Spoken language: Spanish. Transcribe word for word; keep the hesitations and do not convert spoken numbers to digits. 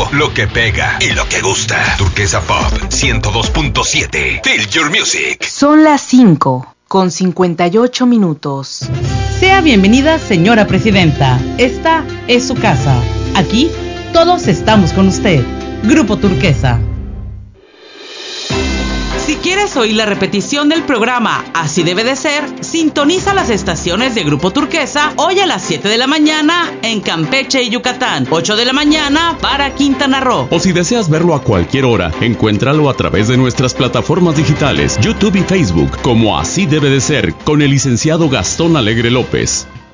todo lo que pega y lo que gusta. Turquesa Pop ciento dos punto siete. Feel your music. Son las cinco con cincuenta y ocho minutos. Sea bienvenida, señora presidenta. Esta es su casa. Aquí todos estamos con usted. Grupo Turquesa. Si quieres oír la repetición del programa Así Debe de Ser, sintoniza las estaciones de Grupo Turquesa hoy a las siete de la mañana en Campeche y Yucatán, ocho de la mañana para Quintana Roo. O si deseas verlo a cualquier hora, encuéntralo a través de nuestras plataformas digitales, YouTube y Facebook, como Así Debe de Ser, con el licenciado Gastón Alegre López.